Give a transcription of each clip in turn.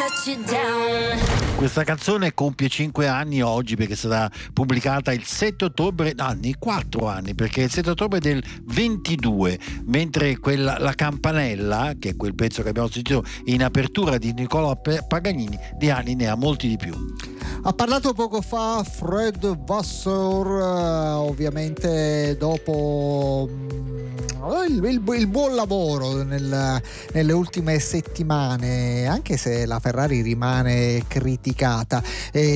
touch it down. Questa canzone compie 5 anni oggi perché è stata pubblicata il 7 ottobre, anni 4 anni, perché è il 7 ottobre del 22, mentre la campanella, che è quel pezzo che abbiamo sentito in apertura di Nicola Paganini, di anni ne ha molti di più. Ha parlato poco fa Fred Vasseur, ovviamente dopo il buon lavoro nelle ultime settimane, anche se la Ferrari rimane criticata.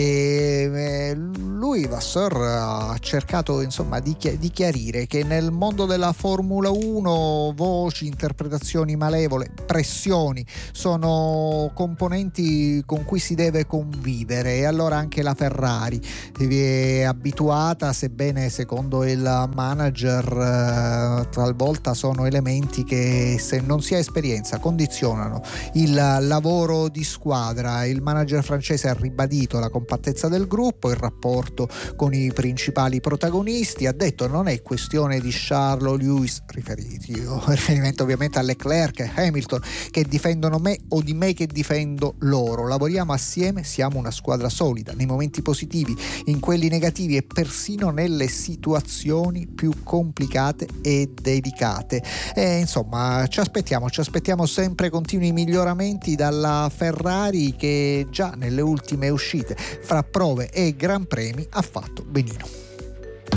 Lui, Vasseur, ha cercato insomma di chiarire che nel mondo della Formula 1 voci, interpretazioni malevole, pressioni sono componenti con cui si deve convivere, e allora anche la Ferrari è abituata, sebbene secondo il manager talvolta sono elementi che, se non si ha esperienza, condizionano il lavoro di squadra. Il manager francese ha ribadito la compattezza del gruppo, il rapporto con i principali protagonisti, ha detto non è questione di Charles Lewis, riferimento ovviamente a Leclerc e Hamilton, che difendono me o di me che difendo loro, lavoriamo assieme, siamo una squadra solida nei momenti positivi, in quelli negativi e persino nelle situazioni più complicate e delicate. E insomma ci aspettiamo sempre continui miglioramenti dalla Ferrari, che già nelle ultime uscite fra prove e gran premi ha fatto benino.